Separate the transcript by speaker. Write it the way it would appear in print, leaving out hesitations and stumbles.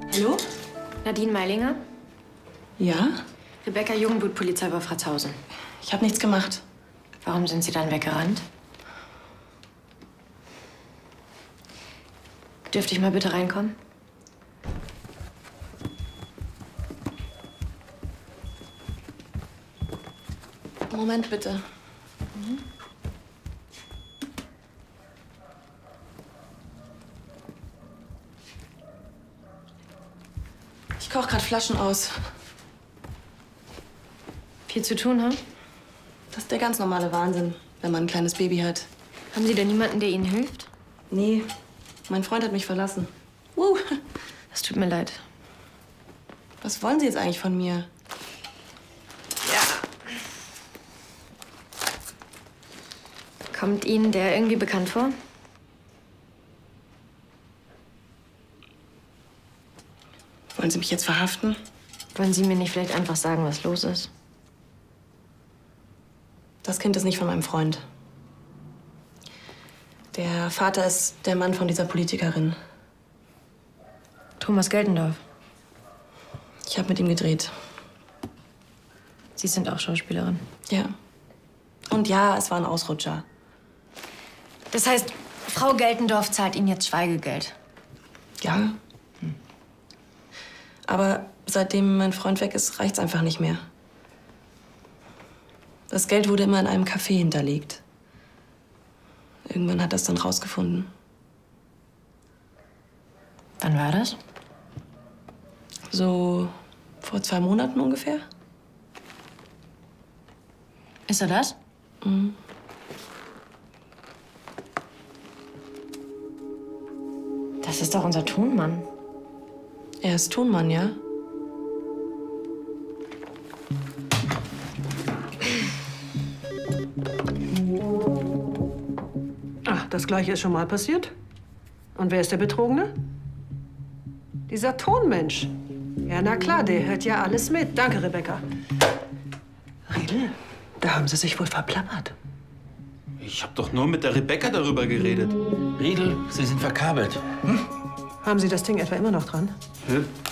Speaker 1: Hallo?
Speaker 2: Nadine Meilinger?
Speaker 1: Ja?
Speaker 2: Rebecca Jungblut, Polizei bei Fratzhausen.
Speaker 1: Ich habe nichts gemacht.
Speaker 2: Warum sind Sie dann weggerannt? Dürfte ich mal bitte reinkommen?
Speaker 1: Moment bitte. Ich koche gerade Flaschen aus.
Speaker 2: Viel zu tun, hm?
Speaker 1: Das ist der ganz normale Wahnsinn, wenn man ein kleines Baby hat.
Speaker 2: Haben Sie denn niemanden, der Ihnen hilft?
Speaker 1: Nee, mein Freund hat mich verlassen.
Speaker 2: Das tut mir leid.
Speaker 1: Was wollen Sie jetzt eigentlich von mir?
Speaker 2: Kommt Ihnen der irgendwie bekannt vor?
Speaker 1: Wollen Sie mich jetzt verhaften?
Speaker 2: Wollen Sie mir nicht vielleicht einfach sagen, was los ist?
Speaker 1: Das Kind ist nicht von meinem Freund. Der Vater ist der Mann von dieser Politikerin.
Speaker 2: Thomas Geldendorf.
Speaker 1: Ich habe mit ihm gedreht.
Speaker 2: Sie sind auch Schauspielerin.
Speaker 1: Ja. Und ja, es war ein Ausrutscher.
Speaker 2: Das heißt, Frau Geldendorf zahlt Ihnen jetzt Schweigegeld?
Speaker 1: Ja. Aber seitdem mein Freund weg ist, reicht's einfach nicht mehr. Das Geld wurde immer in einem Café hinterlegt. Irgendwann hat das dann rausgefunden.
Speaker 2: Wann war das?
Speaker 1: So vor 2 Monaten ungefähr.
Speaker 2: Ist er das?
Speaker 1: Mhm.
Speaker 2: Das ist doch unser Tonmann.
Speaker 1: Er ist Tonmann, ja?
Speaker 3: Ach, das Gleiche ist schon mal passiert. Und wer ist der Betrogene? Dieser Tonmensch. Ja, na klar, der hört ja alles mit. Danke, Rebecca. Riedel, da haben Sie sich wohl verplappert.
Speaker 4: Ich habe doch nur mit der Rebecca darüber geredet.
Speaker 5: Riedel, Sie sind verkabelt.
Speaker 3: Haben Sie das Ding etwa immer noch dran?
Speaker 4: Hä?